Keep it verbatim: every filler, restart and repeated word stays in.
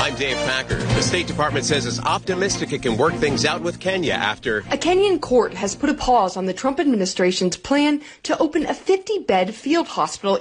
I'm Dave Packer. The State Department says it's optimistic it can work things out with Kenya after a Kenyan court has put a pause on the Trump administration's plan to open a fifty-bed field hospital